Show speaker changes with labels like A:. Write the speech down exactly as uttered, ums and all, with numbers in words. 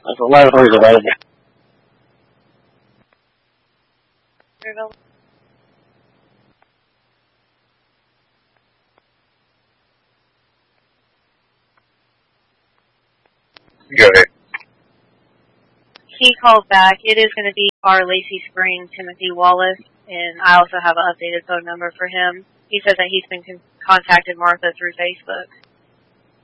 A: That's what laboratory is available.
B: Go ahead.
C: He called back. It is going to be our Lacey Spring, Timothy Wallace, and I also have an updated phone number for him. He says that he's been con- contacted Martha through Facebook.